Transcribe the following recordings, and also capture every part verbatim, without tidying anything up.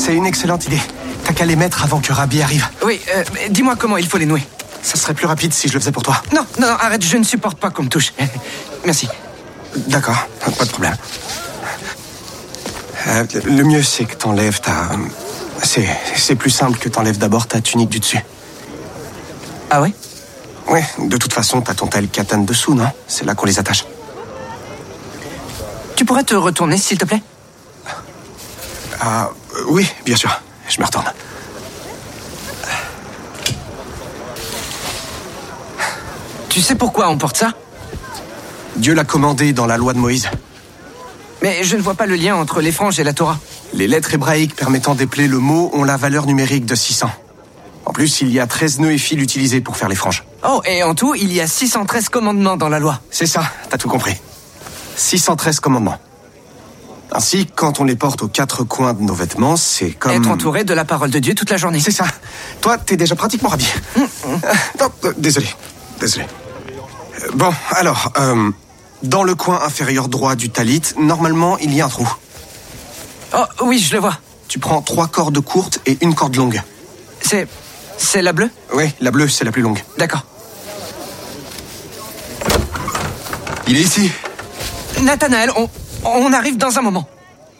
c'est une excellente idée. T'as qu'à les mettre avant que Rabbi arrive. Oui, euh, dis-moi comment il faut les nouer. Ça serait plus rapide si je le faisais pour toi. Non, non, non, arrête, je ne supporte pas qu'on me touche. Merci. D'accord, pas de problème. Euh, le mieux, c'est que t'enlèves ta... C'est, c'est plus simple que t'enlèves d'abord ta tunique du dessus. Ah ouais? Ouais, de toute façon, t'as ton tel katane dessous, non? C'est là qu'on les attache. Tu pourrais te retourner, s'il te plaît? Ah, euh, oui, bien sûr. Je me retourne. Tu sais pourquoi on porte ça? Dieu l'a commandé dans la loi de Moïse. Mais je ne vois pas le lien entre les franges et la Torah. Les lettres hébraïques permettant d'épeler le mot ont la valeur numérique de six cents. En plus, il y a treize nœuds et fils utilisés pour faire les franges. Oh, et en tout, il y a six cent treize commandements dans la loi. C'est ça, t'as tout compris. six cent treize commandements. Ainsi, quand on les porte aux quatre coins de nos vêtements, c'est comme... Être entouré de la parole de Dieu toute la journée. C'est ça. Toi, t'es déjà pratiquement rabbi. Mmh, mmh. Euh, non, euh, désolé. Désolé. Euh, bon, alors, euh, dans le coin inférieur droit du talit, normalement, il y a un trou. Oh, oui, je le vois. Tu prends trois cordes courtes et une corde longue. C'est... c'est la bleue? Oui, la bleue, c'est la plus longue. D'accord. Il est ici. Nathanaël, on... on arrive dans un moment.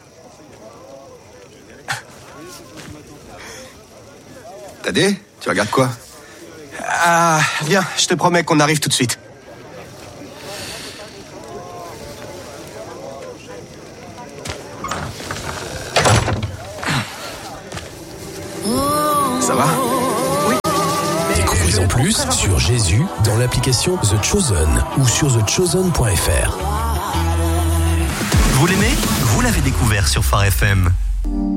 Tadé, tu regardes quoi? Ah, viens, je te promets qu'on arrive tout de suite. Ça va? Oui. Découvrez en plus sur Jésus dans l'application The Chosen ou sur the chosen point f r. Vous l'aimez? Vous l'avez découvert sur Phare F M.